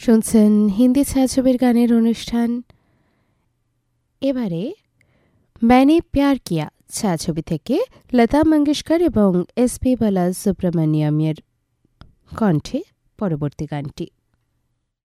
শুনছেন হিন্দি ছায়াছবির গানের অনুষ্ঠান। এবারে मैंने प्यार किया ছায়াছবি থেকে লতা মঙ্গেশকর এবং এসপি বালাসুব্রমণিয়ামের কণ্ঠে পরবর্তী গানটি।